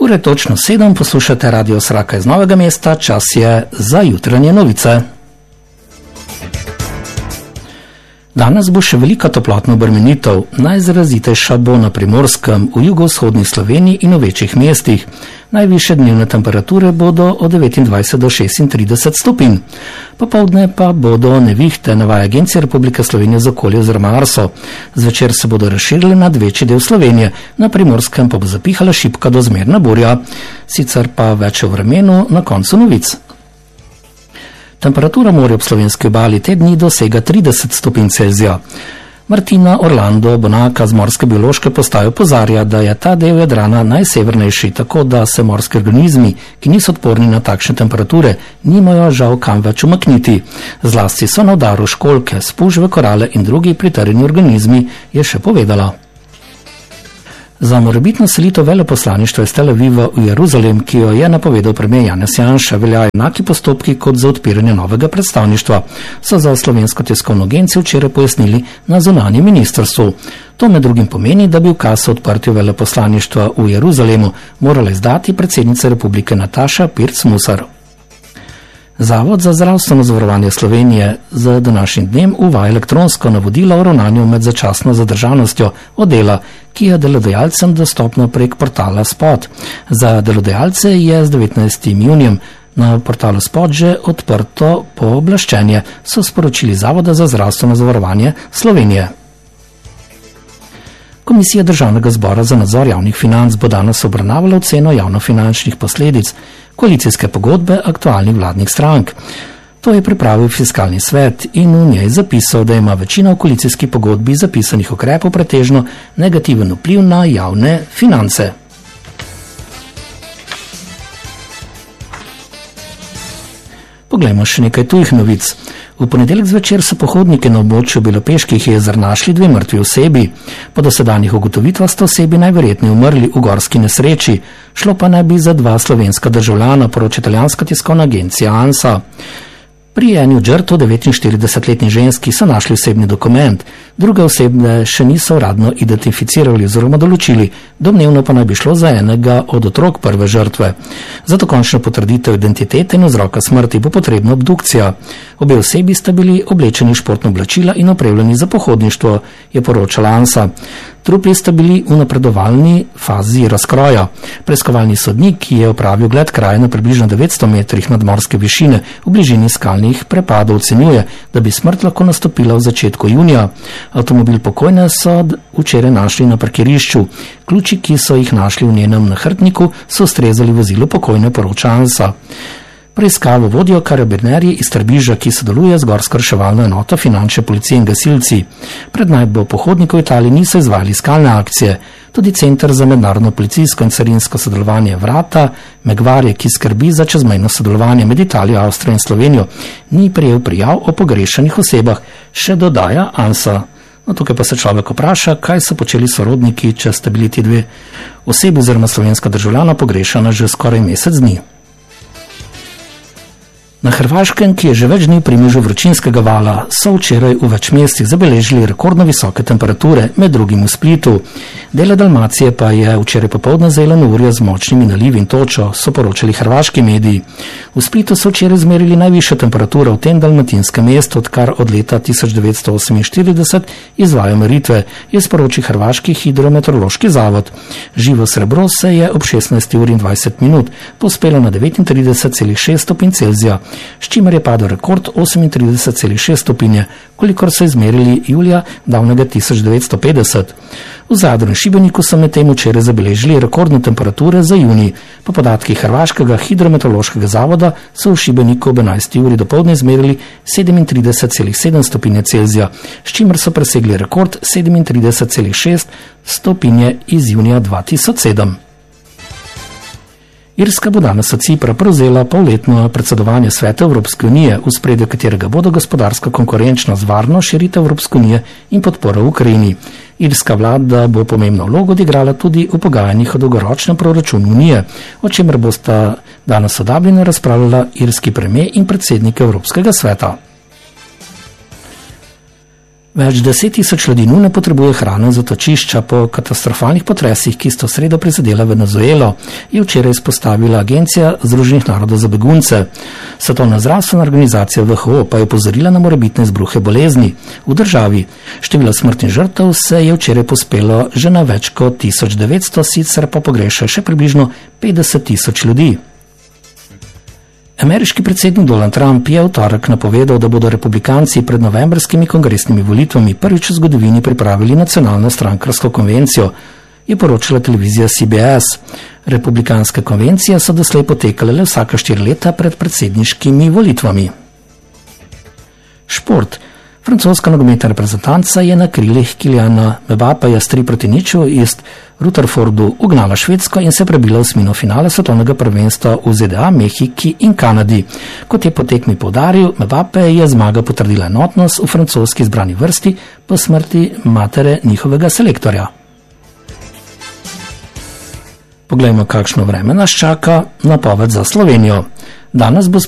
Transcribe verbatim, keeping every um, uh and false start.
Ura je točno sedem, poslušate Radio Sraka iz Novega mesta, čas je za jutranje novice. Danes bo še velika toplotna obremenitev, najizrazitejša bo na Primorskem, v jugovzhodni Sloveniji in v večjih mestih. Najvišje dnevne temperature bodo od devetindvajset do šestintrideset stopinj. Popoldne pa bodo nevihte, navaja Agencija Republike Slovenije za okolje oziroma Arso. Zvečer se bodo razširile nad večji del Slovenije, na Primorskem pa bo zapihala šibka do zmerna burja. Sicer pa več o vremenu na koncu novic. Temperatura morja ob slovenski obali te dni dosega trideset stopinj Celzija. Martina Orlando Bonaka z Morske biološke postaje opozarja, da je ta del Jadrana najsevernejši, tako da se morski organizmi, ki niso odporni na takšne temperature, nimajo žal kam več umakniti. Zlasti so na udaru školjke, spužve, korale in drugi pritrjeni organizmi, je še povedala. Za morebitno selitev veleposlaništva iz Tel Aviva v Jeruzalem, ki jo je napovedal premier Janez Janša, veljajo enaki postopki kot za odpiranje novega predstavništva, so za Slovensko tiskovno agencijo včeraj pojasnili na zunanjem ministrstvu. To med drugim pomeni, da bi ukaz o odprtju veleposlaništva v Jeruzalemu morala izdati predsednica republike Nataša Pirc Musar. Zavod za zdravstveno zavarovanje Slovenije z današnjim dnem uvaja elektronsko navodilo o ravnanju med začasno zadržanostjo od dela, ki je delodajalcem dostopno prek portala Spot. Za delodajalce je z devetnajstim junijem na portalu Spot že odprto pooblaščenje, so sporočili Zavoda za zdravstveno zavarovanje Slovenije. Komisija Državnega zbora za nadzor javnih financ bo danes obravnavala oceno javnofinančnih posledic koalicijske pogodbe aktualnih vladnih strank. To je pripravil Fiskalni svet in v njej zapisal, da ima večina v koalicijski pogodbi zapisanih ukrepov pretežno negativen vpliv na javne finance. Poglejmo še nekaj tujih novic. V ponedeljek zvečer so pohodniki na območju Belopeških jezer našli dve mrtvi osebi. Po dosedanjih ugotovitvah sta osebi najverjetneje umrli v gorski nesreči, šlo pa naj bi za dva slovenska državljana, poroča italijanska tiskovna agencija ANSA. Pri eni od žrtev, devetinštiridesetletni ženski, so našli osebni dokument, druge osebe še niso uradno identificirali oziroma določili, domnevno pa naj bi šlo za enega od otrok prve žrtve. Za dokončno potrditev identitete in vzroka smrti bo potrebna obdukcija. Obe osebi sta bili oblečeni v športna oblačila in opremljeni za pohodništvo, je poročala ANSA. Trupli sta bili v napredovalni fazi razkroja. Preiskovalni sodnik, ki je opravil gled kraja na približno devetsto metrih nadmorske višine v bližini skalnih prepadov, ocenjuje, da bi smrt lahko nastopila v začetku junija. Avtomobil pokojne so včeraj našli na parkirišču. Ključi, ki so jih našli v njenem nahrbtniku, so ustrezali vozilu pokojne, poroča ANSA. Preiskavo vodijo karabinerji iz Trbiža, ki sodeluje z gorsko reševalno enoto finančne policije in gasilci. Pred najdbo pohodnikov v Italiji niso izvajali iskalne akcije. Tudi Center za mednarodno policijsko in carinsko sodelovanje Vrata, Megvarje, ki skrbi za čezmejno sodelovanje med Italijo, Avstrijo in Slovenijo, ni prejel prijav o pogrešanih osebah, še dodaja ANSA. No, tukaj pa se človek vpraša, kaj so počeli sorodniki, če sta bili ti dve osebi oziroma slovenska državljana pogrešana že skoraj mesec dni. Na Hrvaškem, ki je že več dni v primežu vročinskega vala, so včeraj v več mestih zabeležili rekordno visoke temperature, med drugim v Splitu. Dele Dalmacije pa je včeraj popoldne zajela neurja z močnimi nalivi in točo, so poročali hrvaški mediji. V Splitu so včeraj izmerili najvišjo temperaturo v tem dalmatinskem mestu, odkar od leta tisoč devetsto oseminštirideset izvajajo meritve, je sporočil hrvaški hidrometeorološki zavod. Živo srebro se je ob šestnajsti uri in dvajset minut povzpelo na devetintrideset celih šest stopinj Celzija, s čimer je padel rekord osemintrideset celih šest stopinje, kolikor so izmerili julija davnega tisoč devetsto petdeset. V Zadru in Šibeniku so medtem včeraj zabeležili rekordne temperature za junij. Po podatkih Hrvaškega hidrometeorološkega zavoda so v Šibeniku ob enajsti uri dopoldne izmerili sedemintrideset celih sedem stopinje Celzija, s čimer so presegli rekord sedemintrideset celih šest stopinje iz junija dva tisoč sedem. Irska bo danes od Cipra prevzela polletno predsedovanje Sveta Evropske unije, v spredju katerega bodo gospodarska konkurenčnost, varnost, širitev Evropske unije in podpora Ukrajini. Irska vlada bo pomembno vlogo odigrala tudi v pogajanjih o dolgoročnem proračunu unije, o čemer bosta danes v Dublinu razpravljala irski premier in predsednik Evropskega sveta. Več deset tisoč ljudi nujno potrebuje hrano in zatočišča po katastrofalnih potresih, ki sto sredo prizadela Venezuelo, je včeraj izpostavila Agencija Združenih narodov za begunce. Svetovna zdravstvena organizacija W H O pa je opozorila na morebitne izbruhe bolezni v državi. Število smrtnih žrtev se je včeraj pospelo že na več kot tisoč devetsto, sicer pa pogreša še približno petdeset tisoč ljudi. Ameriški predsednik Donald Trump je v torek napovedal, da bodo republikanci pred novembrskimi kongresnimi volitvami prvič v zgodovini pripravili nacionalno strankarsko konvencijo, je poročala televizija C B S. Republikanske konvencije so doslej potekale le vsaka štiri leta pred predsedniškimi volitvami. Šport. Francoska nogometna reprezentanca je na krilih Kyliana Mbappeja s tri proti niču iz Rutherfordu ugnala Švedsko in se prebila v osmino finale svetovnega prvenstva v Z D A, Mehiki in Kanadi. Kot je po tekmi poudaril, Mbappe je zmaga potrdila enotnost v francoski izbrani vrsti po smrti matere njihovega selektorja. Poglejmo, kakšno vreme nas čaka. Napoved za Slovenijo. Danes bo